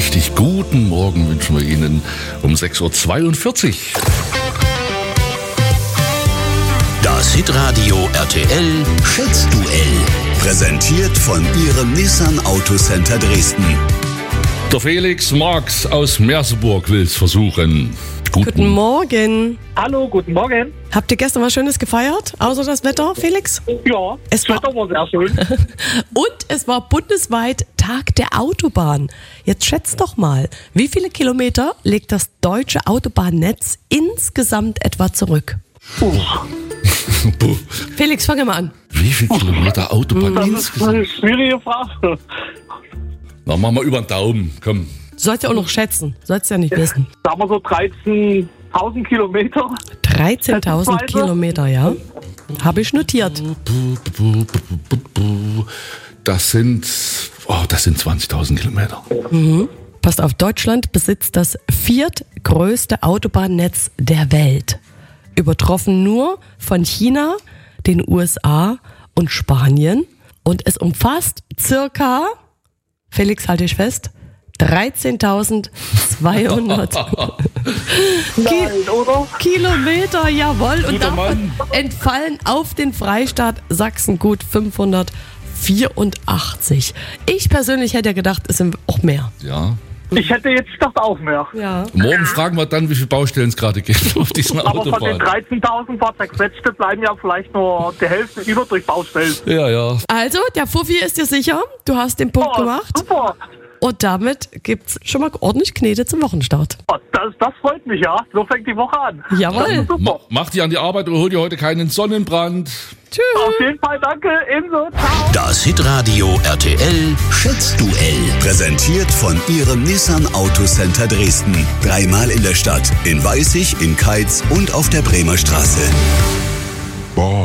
richtig guten Morgen wünschen wir Ihnen um 6.42 Uhr. Das Hitradio RTL Schätzduell. Präsentiert von Ihrem Nissan Autocenter Dresden. Der Felix Marx aus Merseburg will es versuchen. Guten Morgen. Hallo, guten Morgen. Habt ihr gestern was Schönes gefeiert, außer das Wetter, Felix? Ja, Es war- Wetter war sehr schön. Und es war bundesweit Tag der Autobahn. Jetzt schätzt doch mal, wie viele Kilometer legt das deutsche Autobahnnetz insgesamt etwa zurück? Puh. Felix, fang mal an. Wie viele Kilometer Autobahn Das ist insgesamt? eine schwierige Frage. Na, machen wir über den Daumen, komm. Sollst ja auch noch schätzen, sollst ja nicht wissen. Sagen wir so 13.000 Kilometer. 13.000 Kilometer, ja. Habe ich notiert. Das sind 20.000 Kilometer. Passt auf, Deutschland besitzt das viertgrößte Autobahnnetz der Welt. Übertroffen nur von China, den USA und Spanien. Und es umfasst circa, Felix, halte ich fest, 13.200 Nein, oder? Kilometer, jawohl. Und Guter davon Mann. entfallen auf den Freistaat Sachsen gut 584. Ich persönlich hätte ja gedacht, es sind auch mehr. Ja. Ich hätte jetzt gedacht auch mehr. Ja. Morgen fragen wir dann, wie viele Baustellen es gerade gibt auf diesen Aber von den Autobahnen. 13.000 paar zerquetschte bleiben ja vielleicht nur die Hälfte über durch Baustellen. Ja, ja. Also, der Fuffi ist dir sicher. Du hast den Punkt Oh, gemacht. super. Und damit gibt's schon mal ordentlich Knete zum Wochenstart. Oh, das freut mich, ja. So fängt die Woche an. Jawohl. Super. Mach dich an die Arbeit oder hol dir heute keinen Sonnenbrand. Tschüss. Auf jeden Fall danke. Ebenso. Ciao. Das Hitradio RTL Schätzduell. Präsentiert von Ihrem Nissan Autocenter Dresden. 3-mal in der Stadt. In Weißig, in Keitz und auf der Bremer Straße. Boah.